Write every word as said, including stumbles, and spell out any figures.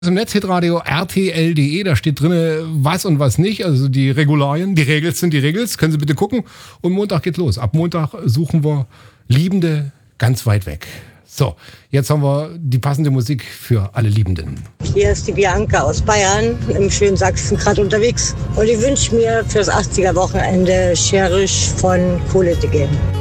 Im Netz Hitradio R T L punkt de, da steht drin, was und was nicht, also die Regularien, die Regels sind die Regels, können Sie bitte gucken. Und Montag geht los. Ab Montag suchen wir Liebende ganz weit weg. So, jetzt haben wir die passende Musik für alle Liebenden. Hier ist die Bianca aus Bayern, im schönen Sachsen gerade unterwegs. Und ich wünsche mir fürs achtziger Wochenende Cherish von Kohle geben.